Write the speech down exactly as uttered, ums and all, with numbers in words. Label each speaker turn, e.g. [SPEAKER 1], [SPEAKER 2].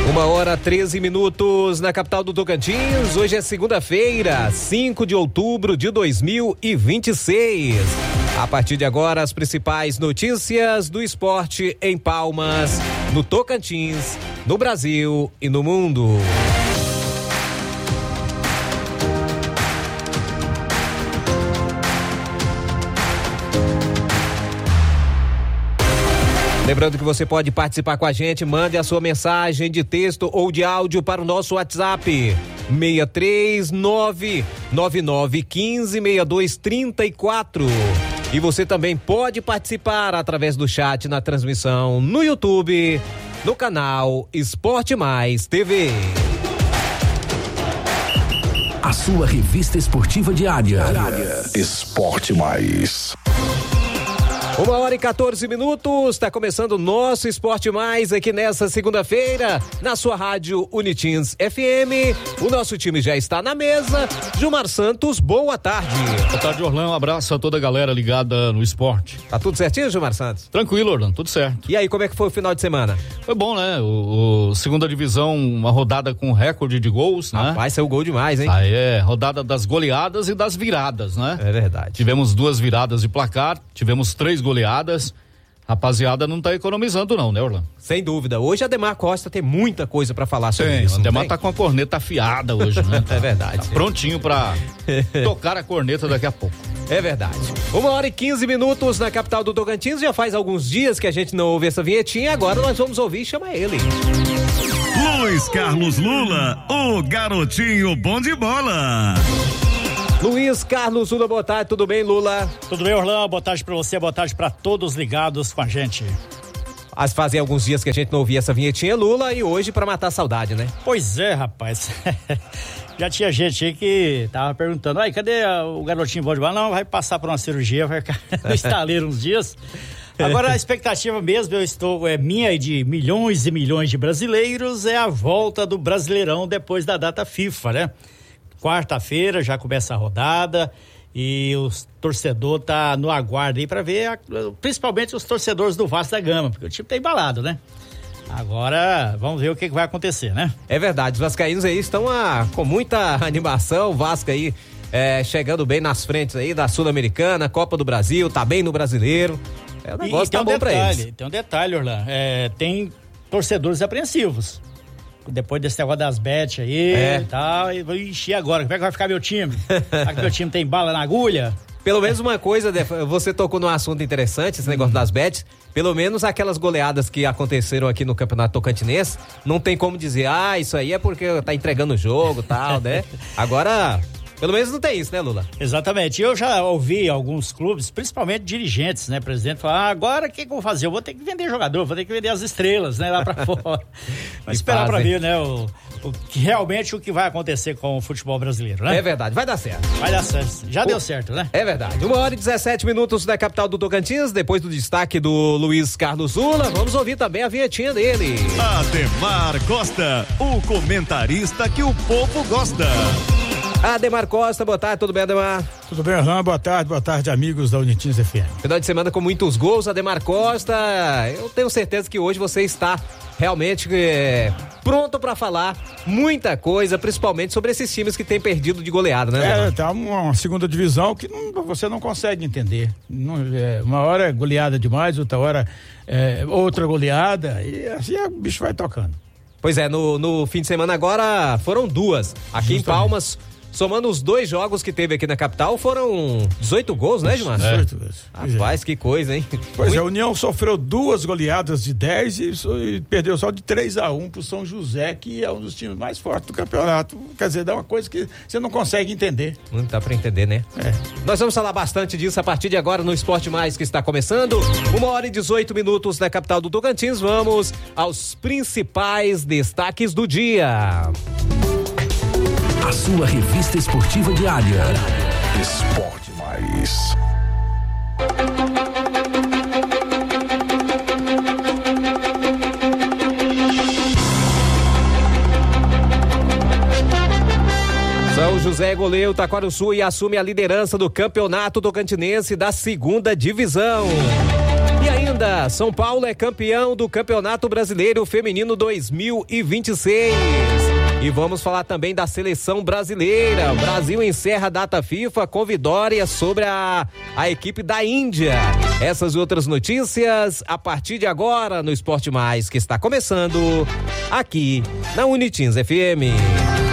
[SPEAKER 1] Uma hora, treze minutos na capital do Tocantins. Hoje é segunda-feira, cinco de outubro de dois mil e vinte e seis. A partir de agora, as principais notícias do esporte em Palmas, no Tocantins, no Brasil e no mundo. Lembrando que você pode participar com a gente, mande a sua mensagem de texto ou de áudio para o nosso WhatsApp, seis três nove, nove nove um cinco, seis dois três quatro. E você também pode participar através do chat na transmissão no YouTube, no canal Esporte Mais T V.
[SPEAKER 2] A sua revista esportiva diária. Esporte Mais.
[SPEAKER 1] Uma hora e quatorze minutos, está começando o nosso Esporte Mais aqui nessa segunda-feira, na sua rádio Unitins F M. O nosso time já está na mesa. Gilmar Santos, boa tarde.
[SPEAKER 3] Boa tarde, Orlando. Um abraço a toda a galera ligada no esporte.
[SPEAKER 1] Tá tudo certinho, Gilmar Santos?
[SPEAKER 3] Tranquilo, Orlando, tudo certo.
[SPEAKER 1] E aí, como é que foi o final de semana?
[SPEAKER 3] Foi bom, né? O, o segunda divisão, uma rodada com recorde de gols, né?
[SPEAKER 1] Rapaz, saiu gol demais, hein?
[SPEAKER 3] Ah, é, rodada das goleadas e das viradas, né?
[SPEAKER 1] É verdade.
[SPEAKER 3] Tivemos duas viradas de placar, tivemos três goleadas. Rapaziada, não tá economizando não, né, Orlando?
[SPEAKER 1] Sem dúvida. Hoje a Ademar Costa tem muita coisa pra falar sobre
[SPEAKER 3] tem,
[SPEAKER 1] isso.
[SPEAKER 3] O Ademar tá com a corneta afiada hoje, né?
[SPEAKER 1] É verdade.
[SPEAKER 3] Tá prontinho pra tocar a corneta daqui a pouco.
[SPEAKER 1] É verdade. Uma hora e quinze minutos na capital do Tocantins. Já faz alguns dias que a gente não ouve essa vinhetinha. Agora nós vamos ouvir. Chama ele.
[SPEAKER 4] Luiz Carlos Lula, o garotinho bom de bola.
[SPEAKER 1] Luiz Carlos Lula, boa tarde, tudo bem, Lula?
[SPEAKER 5] Tudo bem, Orlando, boa tarde pra você, boa tarde pra todos ligados com a gente.
[SPEAKER 1] As fazem alguns dias que a gente não ouvia essa vinhetinha, Lula, e hoje pra matar a saudade, né?
[SPEAKER 5] Pois é, rapaz. Já tinha gente aí que tava perguntando, aí, cadê o garotinho bom de bola? Não, vai passar por uma cirurgia, vai ficar no estaleiro uns dias. Agora a expectativa mesmo, eu estou, é minha e de milhões e milhões de brasileiros, é a volta do Brasileirão depois da data FIFA, né? Quarta-feira já começa a rodada e o torcedor tá no aguardo aí pra ver, a, principalmente os torcedores do Vasco da Gama, porque o time tá embalado, né? Agora vamos ver o que, que vai acontecer, né?
[SPEAKER 1] É verdade, os vascaínos aí estão a, com muita animação, o Vasco aí é, chegando bem nas frentes aí da Sul-Americana, Copa do Brasil, tá bem no Brasileiro, é, o negócio
[SPEAKER 5] e
[SPEAKER 1] tá
[SPEAKER 5] um
[SPEAKER 1] bom
[SPEAKER 5] detalhe,
[SPEAKER 1] pra eles.
[SPEAKER 5] Tem um detalhe, Orlando, é, tem torcedores apreensivos. Depois desse negócio das bets aí
[SPEAKER 1] é.
[SPEAKER 5] e tal, e vou encher agora. Como é que vai ficar meu time? Será que meu time tem bala na agulha?
[SPEAKER 1] Pelo menos uma coisa, você tocou num assunto interessante, esse negócio hum. das bets. Pelo menos aquelas goleadas que aconteceram aqui no Campeonato Tocantinense, não tem como dizer, ah, isso aí é porque tá entregando o jogo e tal, né? Agora, pelo menos não tem isso, né, Lula?
[SPEAKER 5] Exatamente. Eu já ouvi alguns clubes, principalmente dirigentes, né, presidente, falar, ah, agora o que, que eu vou fazer? Eu vou ter que vender jogador, vou ter que vender as estrelas, né, lá pra fora. Mas esperar pra ver, né, o, o que realmente o que vai acontecer com o futebol brasileiro, né?
[SPEAKER 1] É verdade, vai dar certo.
[SPEAKER 5] Vai dar certo. Já o... deu certo, né?
[SPEAKER 1] É verdade. Uma hora e dezessete minutos da capital do Tocantins, depois do destaque do Luiz Carlos Lula, vamos ouvir também a vinhetinha dele.
[SPEAKER 4] Ademar Costa, o comentarista que o povo gosta.
[SPEAKER 1] Ademar Costa, boa tarde, tudo bem, Ademar?
[SPEAKER 6] Tudo bem, Orlando, boa tarde, boa tarde, amigos da Unitins F M.
[SPEAKER 1] Final de semana com muitos gols, Ademar Costa, eu tenho certeza que hoje você está realmente é, pronto para falar muita coisa, principalmente sobre esses times que têm perdido de goleada, né?
[SPEAKER 6] É, tá uma, uma segunda divisão que não, você não consegue entender. Não, é, uma hora é goleada demais, outra hora é outra goleada, e assim o bicho vai tocando.
[SPEAKER 1] Pois é, no, no fim de semana agora foram duas, aqui Justamente. em Palmas. Somando os dois jogos que teve aqui na capital, foram dezoito gols, né, Gilmar?
[SPEAKER 6] dezoito gols.
[SPEAKER 1] Rapaz, que coisa, hein?
[SPEAKER 6] Pois é, a União sofreu duas goleadas de dez e, e perdeu só de três a um pro São José, que é um dos times mais fortes do campeonato. Quer dizer, dá uma coisa que você não consegue entender.
[SPEAKER 1] Não dá pra entender, né?
[SPEAKER 6] É.
[SPEAKER 1] Nós vamos falar bastante disso a partir de agora no Esporte Mais, que está começando. Uma hora e dezoito minutos da capital do Tocantins. Vamos aos principais destaques do dia.
[SPEAKER 2] A sua revista esportiva diária. Esporte Mais.
[SPEAKER 1] São José goleiro Taquarussu e assume a liderança do campeonato tocantinense da segunda divisão. E ainda ainda, São Paulo é campeão do Campeonato Brasileiro Feminino dois mil e vinte e seis. E vamos falar também da seleção brasileira. O Brasil encerra a data FIFA com vitória sobre a, a equipe da Índia. Essas e outras notícias a partir de agora no Esporte Mais, que está começando aqui na Unitins F M.